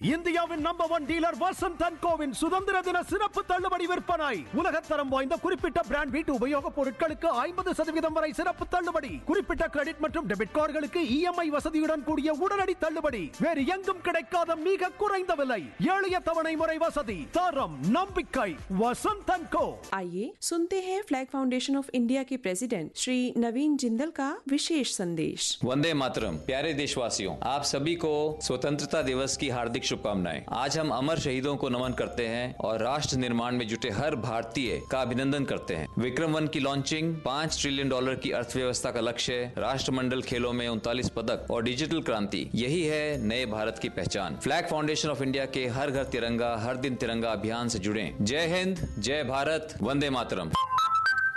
இந்தியாவின் number 1 dealer Vasanth and CoWIN சுதந்திர தின சிறப்பு தள்ளுபடி விற்பனை. உலகத்தரம் வாய்ந்த குறிப்பிட்ட பிராண்ட் வீட்டு உபயோகப் பொருட்களுக்கு 50% வரை சிறப்பு தள்ளுபடி. குறிப்பிட்ட கிரெடிட் மற்றும் டெபிட் கார்டுகளுக்கு EMI வசதியுடன் கூடிய உடனடி தள்ளுபடி. வேறு எங்கும் கிடைக்காத மிக குறைந்த விலை. எளிய தவணை முறை வசதி. தரம் நம்பிக்கை வசந்த் அண்ட் கோ. आइए सुनते हैं फ्लैग फाउंडेशन ऑफ इंडिया के प्रेसिडेंट श्री नवीन जिंदल का विशेष संदेश। वंदे मातरम। प्यारे देशवासियों, आप सभी को स्वतंत्रता दिवस की हार्दिक शुभकामनाएं। आज हम अमर शहीदों को नमन करते हैं और राष्ट्र निर्माण में जुटे हर भारतीय का अभिनंदन करते हैं। विक्रम-1 की लॉन्चिंग, $5 ट्रिलियन की अर्थव्यवस्था का लक्ष्य, राष्ट्रमंडल खेलों में 39 पदक और डिजिटल क्रांति, यही है नए भारत की पहचान। फ्लैग फाउंडेशन ऑफ इंडिया के हर घर तिरंगा हर दिन तिरंगा अभियान से जुड़े। जय हिंद, जय भारत, वंदे मातरम।